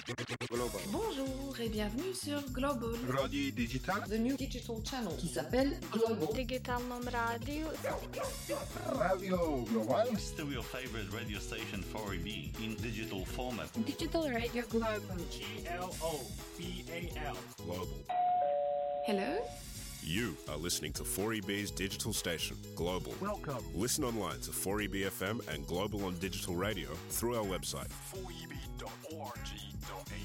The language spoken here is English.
Global. Bonjour et bienvenue sur Global. Radio Digital. The new digital channel qui s'appelle Global. Digitalnom radio. Radio Global. Still your favorite radio station 4EB in digital format. Digital Radio Global. GLOBAL. Global. Hello? You are listening to 4EB's digital station, Global. Welcome. Listen online to 4EB FM and Global on digital radio through our website. 4EB.org.